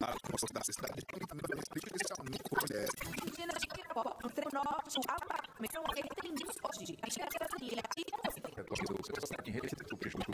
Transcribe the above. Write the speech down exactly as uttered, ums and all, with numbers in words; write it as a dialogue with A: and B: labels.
A: a promoção da cidade, especialmente com mulheres.
B: Nosso apartamento é entendido hoje. A gente quer ter a família e